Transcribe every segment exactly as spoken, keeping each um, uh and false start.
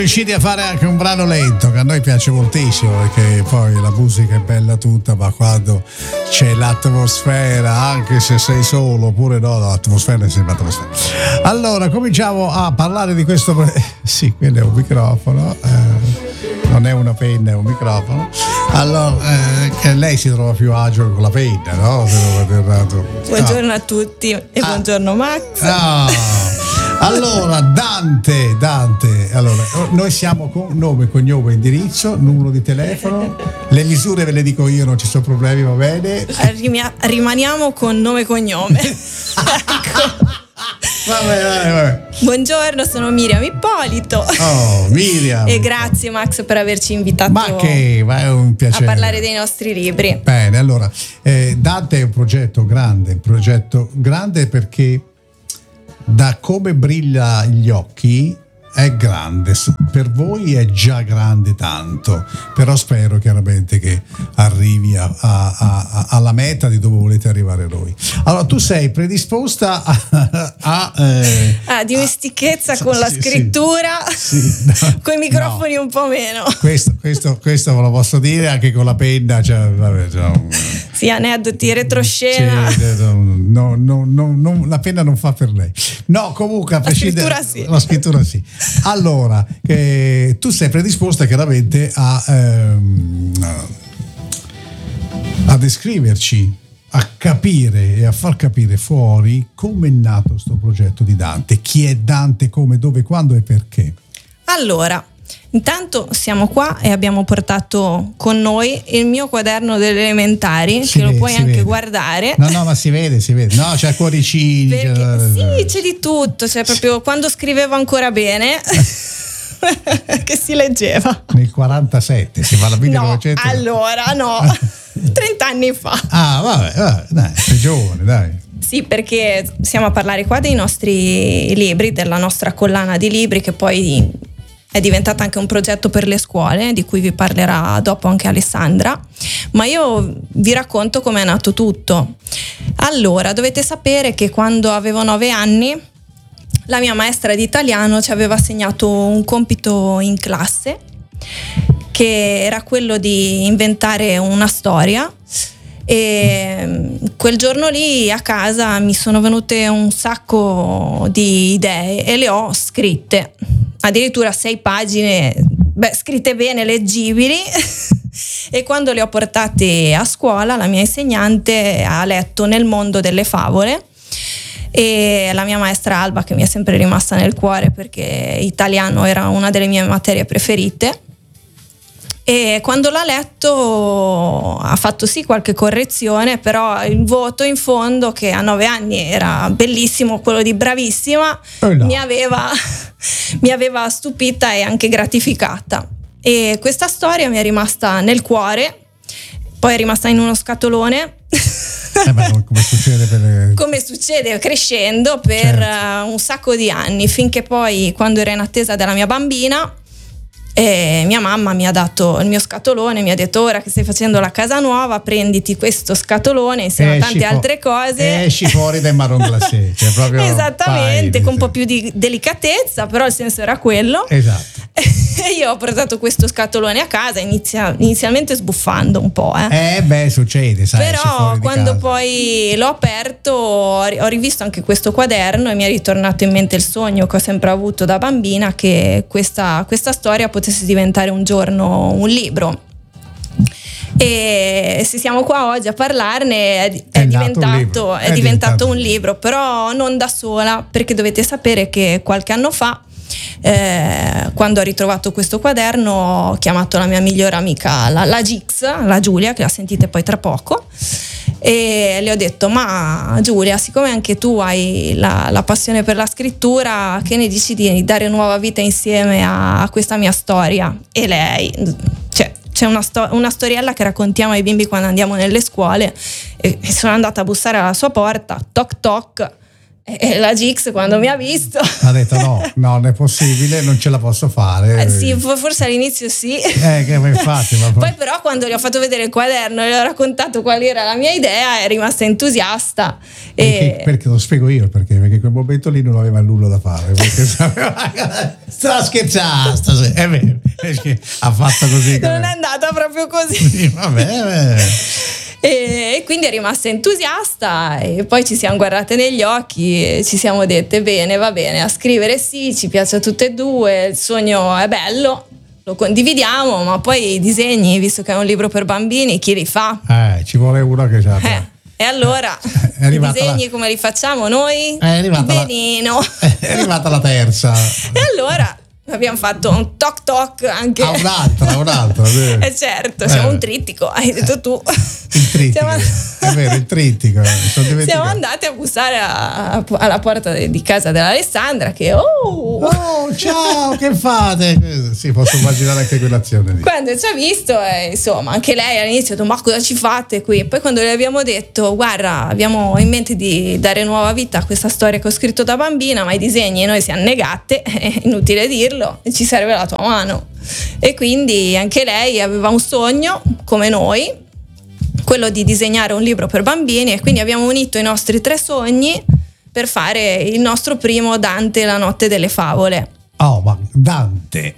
Riusciti a fare anche un brano lento che a noi piace moltissimo, perché poi la musica è bella tutta, ma quando c'è l'atmosfera, anche se sei solo oppure no, l'atmosfera è sempre atmosfera. Allora cominciamo a parlare di questo. Sì, quello è un microfono, eh, non è una penna, è un microfono. Allora, eh, che lei si trova più agio con la penna, no? Buongiorno no. a tutti e ah. buongiorno Max. Ah. Allora, Dante, Dante, allora, noi siamo con nome, cognome, indirizzo, numero di telefono, le misure ve le dico io, non ci sono problemi, va bene? Rimia- rimaniamo con nome e cognome. Ecco. Vabbè, vabbè, vabbè. Buongiorno, sono Miriam Ippolito. Oh, Miriam. E grazie Max per averci invitato. Ma che, ma è un piacere. A parlare dei nostri libri. Bene, allora, eh, Dante è un progetto grande, un progetto grande perché da come brilla gli occhi è grande, per voi è già grande tanto, però spero chiaramente che arrivi a, a, a, alla meta di dove volete arrivare voi. Allora tu sei predisposta a, a eh, ah, dimestichezza a, con sì, la scrittura, sì, sì, no, con i microfoni no. un po' meno. Questo, questo, questo ve lo posso dire, anche con la penna, cioè, vabbè, cioè, sì, aneddoti, retroscena. Sì, no, no, no, no, la penna non fa per lei. No, comunque a prescindere, la scrittura sì. La scrittura sì. Allora, eh, tu sei predisposta chiaramente a, ehm, a descriverci, a capire e a far capire fuori come è nato questo progetto di Dante, chi è Dante, come, dove, quando e perché. Allora, intanto siamo qua e abbiamo portato con noi il mio quaderno delle elementari, si che vede, lo puoi anche vede. guardare. No, no, ma si vede, si vede. No, c'è cuoricini. Perché, c'è... Sì, c'è di tutto. C'è proprio sì. Quando scrivevo ancora bene, che si leggeva. Nel quarantasette, si fa la millenovecento. No, allora, no, trenta anni fa. Ah, vabbè, vabbè, dai, sei giovane, dai. Sì, perché stiamo a parlare qua dei nostri libri, della nostra collana di libri che poi è diventata anche un progetto per le scuole, di cui vi parlerà dopo anche Alessandra, ma io vi racconto come è nato tutto. Allora, dovete sapere che quando avevo nove anni la mia maestra di italiano ci aveva assegnato un compito in classe, che era quello di inventare una storia, e quel giorno lì a casa mi sono venute un sacco di idee e le ho scritte. Addirittura sei pagine, beh, scritte bene, leggibili. E quando le ho portate a scuola, la mia insegnante ha letto Nel mondo delle favole, e la mia maestra Alba, che mi è sempre rimasta nel cuore perché italiano era una delle mie materie preferite, e quando l'ha letto ha fatto sì qualche correzione, però il voto in fondo, che a nove anni era bellissimo, quello di bravissima, oh no. mi aveva mi aveva stupita e anche gratificata, e questa storia mi è rimasta nel cuore, poi è rimasta in uno scatolone. Eh beh, come succede per le... come succede crescendo per certo. uh, un sacco di anni, finché poi, quando ero in attesa della mia bambina, e mia mamma mi ha dato il mio scatolone, mi ha detto: ora che stai facendo la casa nuova, prenditi questo scatolone insieme esci a tante fu- altre cose, esci fuori dai marron glacé, cioè proprio esattamente, fai, con un po' più di delicatezza, però il senso era quello. Esatto. E io ho portato questo scatolone a casa, inizia, inizialmente sbuffando un po', eh. Eh beh, succede, sai. Però quando poi l'ho aperto ho rivisto anche questo quaderno e mi è ritornato in mente il sogno che ho sempre avuto da bambina, che questa, questa storia potesse diventare un giorno un libro. E se siamo qua oggi a parlarne è, è, è diventato, è, è diventato, diventato un libro, però non da sola, perché dovete sapere che qualche anno fa, Eh, quando ho ritrovato questo quaderno, ho chiamato la mia migliore amica, la, la Gix, la Giulia, che la sentite poi tra poco, e le ho detto: ma Giulia, siccome anche tu hai la, la passione per la scrittura, che ne dici di dare nuova vita insieme a, a questa mia storia? E lei, cioè, c'è una, sto- una storiella che raccontiamo ai bimbi quando andiamo nelle scuole, e, e sono andata a bussare alla sua porta, toc toc, E la Gix quando mi ha visto ha detto no, no, non è possibile, non ce la posso fare. Eh, sì, forse all'inizio sì. Eh, che infatti, ma poi però quando gli ho fatto vedere il quaderno e gli ho raccontato qual era la mia idea, è rimasta entusiasta. Perché, e... perché lo spiego io il perché, perché in quel momento lì non aveva nulla da fare, perché sta scherzando, è vero, perché ha fatto così. Non è andata proprio così. Sì, vabbè, vabbè. E quindi è rimasta entusiasta e poi ci siamo guardate negli occhi e ci siamo dette bene, va bene, a scrivere sì, ci piace a tutte e due, il sogno è bello, lo condividiamo, ma poi i disegni, visto che è un libro per bambini, chi li fa? Eh, ci vuole uno che sa. Eh, e allora è i disegni la... come li facciamo noi? È arrivata benino. La... È arrivata la terza. E allora abbiamo fatto un toc toc anche. Ah, un'altra, un'altra. Eh certo, siamo eh. un trittico, hai detto tu. Il trittico, siamo... è vero, il trittico. Siamo andati a bussare a, a, alla porta di casa dell'Alessandra che oh, oh ciao, che fate? Sì, posso immaginare anche quell'azione lì. Quando ci ha visto, eh, insomma, anche lei all'inizio ha detto ma cosa ci fate qui? E poi quando le abbiamo detto guarda, abbiamo in mente di dare nuova vita a questa storia che ho scritto da bambina, ma i disegni noi siamo negate, è inutile dirlo, ci serve la tua mano. E quindi anche lei aveva un sogno come noi, quello di disegnare un libro per bambini, e quindi abbiamo unito i nostri tre sogni per fare il nostro primo Dante la notte delle favole. Oh, ma Dante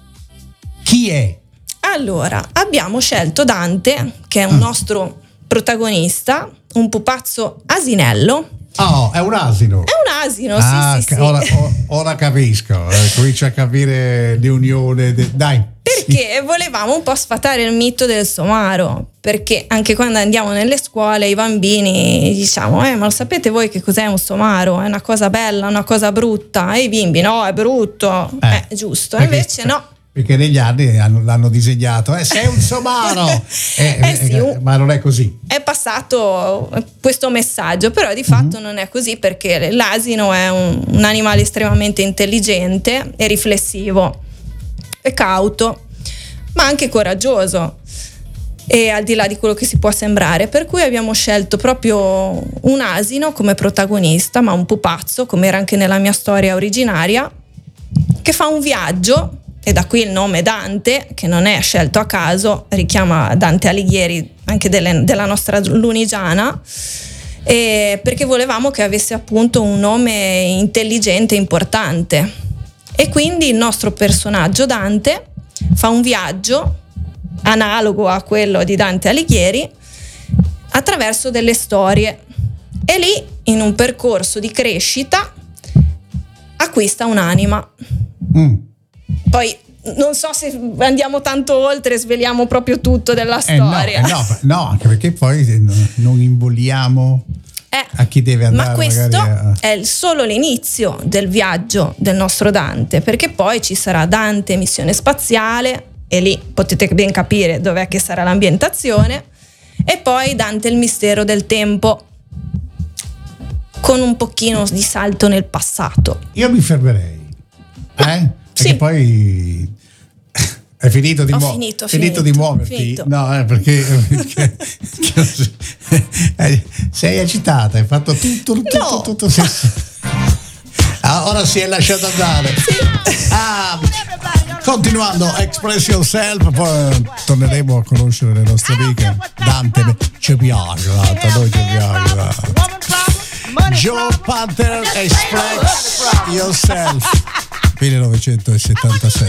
chi è? Allora, abbiamo scelto Dante, che è un nostro protagonista, un pupazzo asinello. Oh, è un asino. È un asino, ah, sì, sì, ora, sì. Ora capisco, eh, comincio a capire l'unione. De... Dai. Perché volevamo un po' sfatare il mito del somaro, perché anche quando andiamo nelle scuole i bambini diciamo eh ma lo sapete voi che cos'è un somaro? È una cosa bella, una cosa brutta? E i bimbi no, è brutto, eh, è giusto, perché, invece no. Perché negli anni hanno, l'hanno disegnato, eh, sei un somaro, eh, eh sì, eh, ma non è così. È passato questo messaggio, però di fatto mm-hmm. non è così, perché l'asino è un, un animale estremamente intelligente e riflessivo, è cauto, ma anche coraggioso, e al di là di quello che si può sembrare, per cui abbiamo scelto proprio un asino come protagonista, ma un pupazzo, come era anche nella mia storia originaria, che fa un viaggio. E da qui il nome Dante, che non è scelto a caso, richiama Dante Alighieri, anche delle, della nostra Lunigiana, e perché volevamo che avesse appunto un nome intelligente e importante. E quindi il nostro personaggio Dante fa un viaggio analogo a quello di Dante Alighieri attraverso delle storie, e lì, in un percorso di crescita, acquista un'anima. Mm. Poi non so se andiamo tanto oltre, sveliamo proprio tutto della storia. Eh no, eh no, no, anche perché poi non imboliamo eh, a chi deve andare. Ma questo a... è il solo l'inizio del viaggio del nostro Dante, perché poi ci sarà Dante missione spaziale, e lì potete ben capire dov'è che sarà l'ambientazione, e poi Dante il mistero del tempo, con un pochino di salto nel passato. Io mi fermerei, eh? Perché sì. Poi è finito di, muo- finito, finito, finito di muoverti? Finito. No, eh, perché, perché, perché sei agitata, hai fatto tutto, tutto, no. tutto, tutto, tutto. Ah, ora si è lasciato andare. Sì. Ah, continuando, Express Yourself, poi torneremo a conoscere le nostre amiche. Dante ci piace, a noi ci piace. Joe Panther, Express Yourself, millenovecentosettantasei.